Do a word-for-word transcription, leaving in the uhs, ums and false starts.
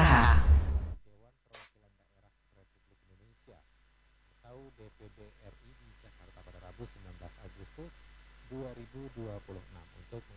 Usaha. Dewan Perwakilan Daerah Republik Indonesia atau D P D R I di Jakarta pada Rabu sembilan belas Agustus dua ribu dua puluh enam untuk